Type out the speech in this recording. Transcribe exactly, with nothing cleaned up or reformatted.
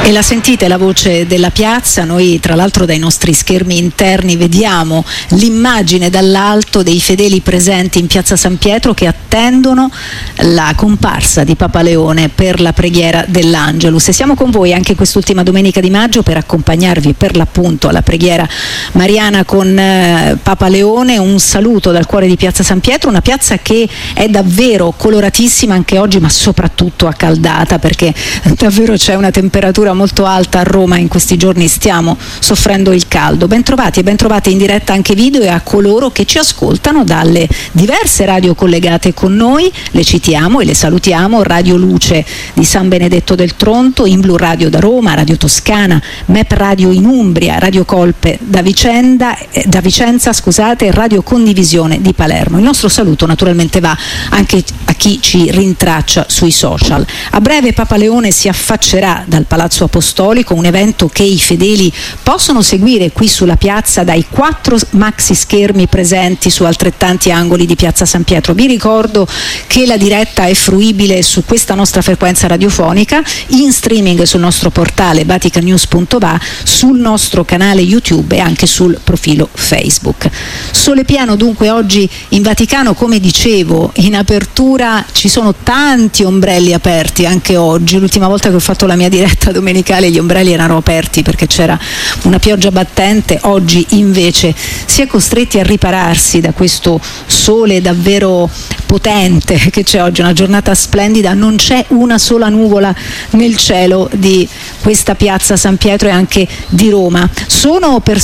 E la sentite la voce della piazza? Noi tra l'altro dai nostri schermi interni vediamo l'immagine dall'alto dei fedeli presenti in piazza San Pietro che attendono la comparsa di Papa Leone per la preghiera dell'Angelus. E siamo con voi anche quest'ultima domenica di maggio per accompagnarvi per l'appunto alla preghiera mariana con eh, Papa Leone. Un saluto dal cuore di piazza San Pietro, una piazza che è davvero coloratissima anche oggi, ma soprattutto accaldata, perché davvero c'è una temperatura molto alta a Roma in questi giorni, stiamo soffrendo il caldo. Bentrovati e bentrovate in diretta anche video e a coloro che ci ascoltano dalle diverse radio collegate con noi. Le citiamo e le salutiamo: Radio Luce di San Benedetto del Tronto, In Blu Radio da Roma, Radio Toscana, M E P Radio in Umbria, Radio Colpe da, Vicenda, eh, da Vicenza scusate, e Radio Condivisione di Palermo. Il nostro saluto naturalmente va anche a chi ci rintraccia sui social. A breve Papa Leone si affaccerà dal Palazzo Apostolico, un evento che i fedeli possono seguire qui sulla piazza dai quattro maxi schermi presenti su altrettanti angoli di piazza San Pietro. Vi ricordo che la diretta è fruibile su questa nostra frequenza radiofonica, in streaming sul nostro portale vatican news punto va, sul nostro canale YouTube e anche sul profilo Facebook. Sole pieno dunque oggi in Vaticano, come dicevo in apertura ci sono tanti ombrelli aperti anche oggi. L'ultima volta che ho fatto la mia diretta domenicale gli ombrelli erano aperti perché c'era una pioggia battente, oggi invece si è costretti a ripararsi da questo sole davvero potente che c'è oggi, una giornata splendida, non c'è una sola nuvola nel cielo di questa piazza San Pietro e anche di Roma. Sono per